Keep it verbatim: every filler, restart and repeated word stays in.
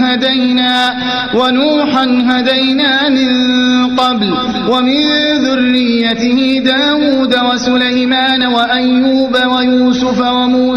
هدينا ونوحا هدينا من قبل ومن ذريته داود وسليمان وأيوب ويوسف وموسى